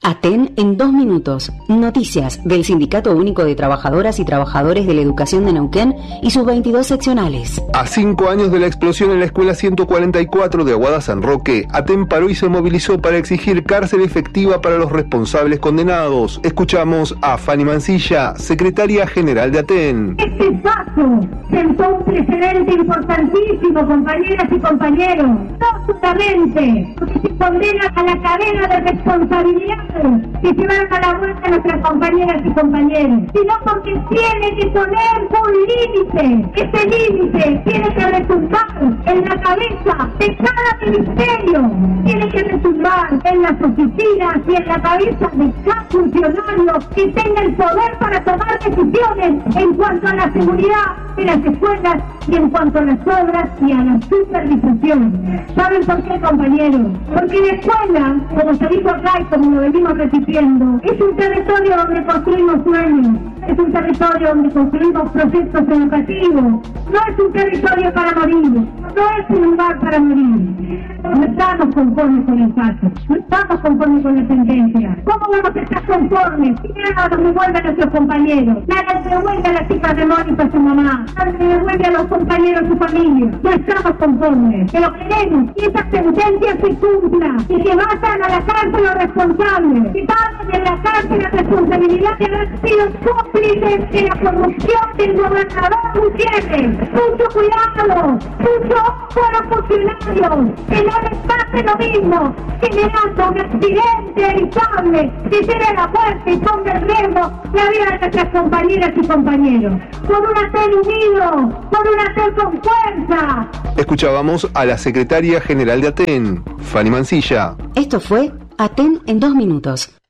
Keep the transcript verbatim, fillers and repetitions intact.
Aten en dos minutos. Noticias del Sindicato Único de Trabajadoras y Trabajadores de la Educación de Neuquén y sus veintidós seccionales. A cinco años de la explosión en la escuela ciento cuarenta y cuatro de Aguada San Roque, Aten paró y se movilizó para exigir cárcel efectiva para los responsables condenados. Escuchamos a Fanny Mancilla, secretaria general de Aten. Este paso sentó un precedente importantísimo, compañeras y compañeros. No solamente porque se condena a la cadena de responsabilidad que llevaron a la vuelta a nuestras compañeras y compañeros, sino porque tiene que poner un límite. Ese límite tiene que retumbar en la cabeza de cada ministerio, tiene que retumbar en las oficinas y en la cabeza de cada funcionario que tenga el poder para tomar decisiones en cuanto a la seguridad de las escuelas y en cuanto a las obras y a la supervisión. ¿Saben por qué, compañeros? Porque la escuela, como se dijo acá y como lo venimos repitiendo, es un territorio donde construimos sueños, es un territorio donde construimos proyectos educativos, no es un territorio para morir, no es un lugar para morir. No estamos conformes con el caso, no estamos conformes con la sentencia. ¿Cómo vamos a estar conformes si nada nos devuelve a nuestros compañeros? Nada nos devuelve a las hijas de Mónica a su mamá, nada nos devuelve a los compañeros a su familia. No estamos conformes, pero queremos que esa sentencia se cumpla y que vayan a la cárcel los responsables, que vayan en la cárcel la responsabilidad de haber sido cómplices de la corrupción del gobernador Gutiérrez. Mucho cuidado, mucho con los funcionarios, que no les pase lo mismo, generando un accidente evitable que lleve a la muerte y ponga en riesgo la vida de nuestras compañeras y compañeros. Por un Aten unido, por un Aten con fuerza. Escuchábamos a la secretaria general de Aten, Fanny Mancilla. Esto fue Aten en dos minutos.